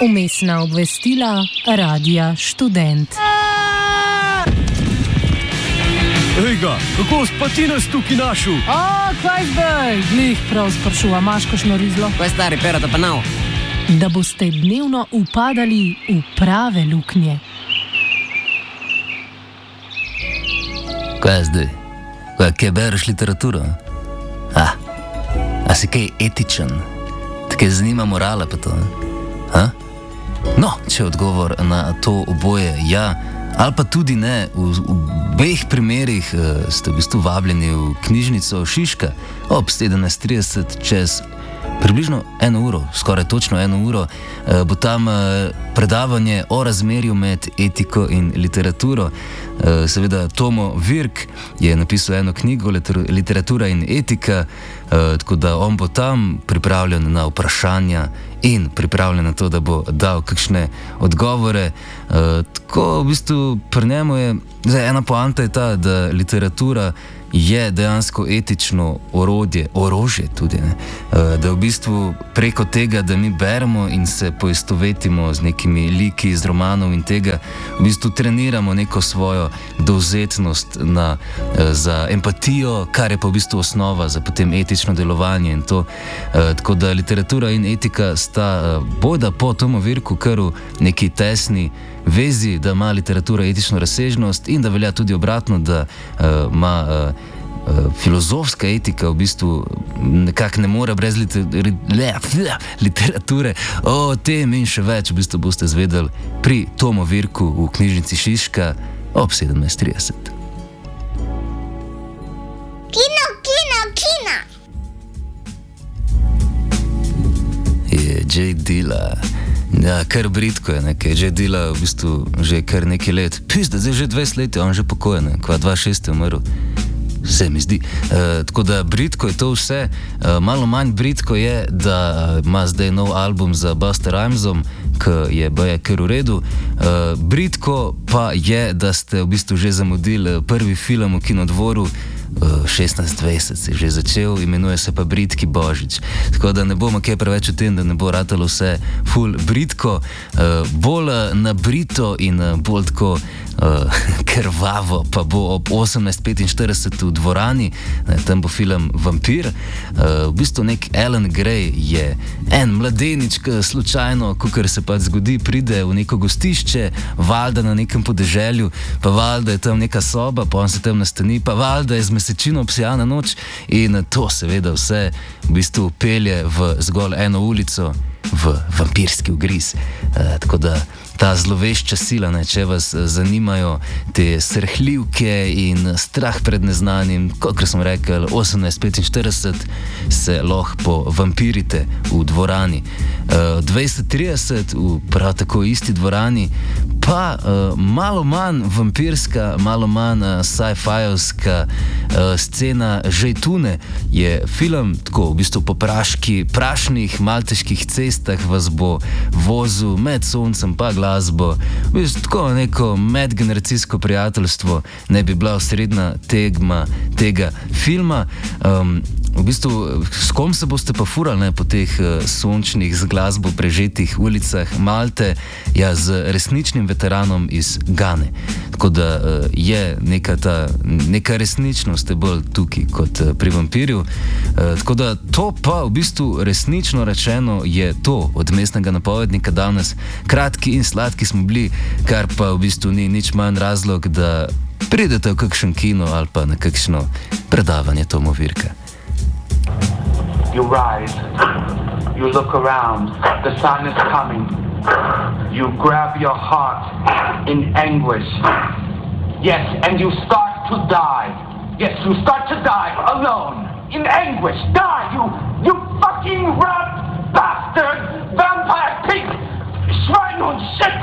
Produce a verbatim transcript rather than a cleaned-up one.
Umestna obvestila Radia Študent. Ejga, kako spati nas tukaj našel? O, kaj zdaj? Glih prav sprašuva, imaš kakšno rizlo? Kaj stari, perata pa nav? Da boste dnevno upadali v prave luknje. Kaj zdaj? Kaj, kaj bereš literaturo? A, a si kaj etičen? Te zanima morala pa to? A? No, če odgovor na to oboje ja, ali pa tudi ne, v, v obeh primerih uh, ste v bistvu vabljeni v knjižnico Šiška ob sedemnajst trideset čez približno eno uro, skoraj točno eno uro, uh, bo tam uh, predavanje o razmerju med etiko in literaturo. Uh, seveda Tomo Virk je napisal eno knjigo Literatura in etika, uh, tako da on bo tam pripravljen na vprašanja in pripravljen na to, da bo dal kakšne odgovore. Uh, tako v bistvu pri njemu je, zdaj ena poanta je ta, da literatura je dejansko etično orodje, orožje tudi, ne? Uh, da v bistvu preko tega, da mi beremo in se poistovetimo z nekimi liki iz romanov in tega, v bistvu treniramo neko svojo dovzetnost na, uh, za empatijo, kar je pa v bistvu osnova za potem etično delovanje in to. Uh, tako da literatura in etika sta uh, bojda po Tomu Virku kar v neki tesni vezi, da ima literatura etično razsežnost in da velja tudi obratno, da uh, ima uh, uh, filozofska etika v bistvu nekako ne more brez liter literature. O tem in še več v bistvu boste zvedeli pri Tomu Virku v knjižnici Šiška ob sedemnajst trideset. Kino, kino, kino! Je J. Dilla. Ja, kar britko je, nekaj. J. Dilla v bistvu že kar nekaj let. Pizda, zdaj že dvajset let je on že pokojen, kva dva šest je umrl. Vse mi zdi. E, tako da britko je to vse. E, malo manj britko je, da ima zdaj nov album za Busta Rhymesom, ki je baje kar v redu. E, britko pa je, da ste v bistvu že zamudili prvi film v Kinodvoru. šestnajst dvajset se je že začel, imenuje se pa Britki Božič. Tako da ne bomo kaj preveč o tem, da ne bo ratalo vse ful britko, uh, bolj na brito in bolj tako uh, krvavo pa bo ob osemnajst petinštirideset v dvorani, ne, tam bo film Vampir. Uh, v bistvu nek Alan Gray je en mladenič, ki slučajno, kakor se pa zgodi, pride v neko gostišče, valjda na nekem podeželju, pa valjda je tam neka soba, pa on se tam nastani, pa valjda je z mesečino obsijana noč in to seveda vse v bistvu pelje v zgolj eno ulico, v vampirski ugriz. E, tako da ta zlovešča sila, ne, če vas zanimajo te srhljivke in strah pred neznanim, kot sem rekel, osemnajst petinštirideset se lahko povampirite v dvorani. E, dvajset trideset v prav tako isti dvorani pa uh, malo manj vampirska, malo manj uh, sci-fijovska uh, scena Žejtune je film, tako v bistvu po praški, prašnih malteških cestah vas bo vozil med soncem pa glasbo, v bistvu tako neko medgeneracijsko prijateljstvo ne bi bila osrednja tegma tega filma. Um, v bistvu, s kom se boste pa furali, ne, po teh uh, sončnih z glasbo prežetih ulicah Malte? Ja, z resničnim veteranom iz Gane. Tako da uh, je neka ta, neka resničnost je bolj tukaj kot uh, pri vampirju. Uh, tako da to pa v bistvu resnično rečeno je to od mestnega napovednika danes. Kratki in sladki smo bili, kar pa v bistvu ni nič manj razlog, da pridete v kakšen kino ali pa na kakšno predavanje Toma Virka. You rise, you look around, the sun is coming. You grab your heart in anguish. Yes, and you start to die. Yes, you start to die alone, in anguish. Die, you, you fucking rat bastard, vampire pig, Schwein und shit!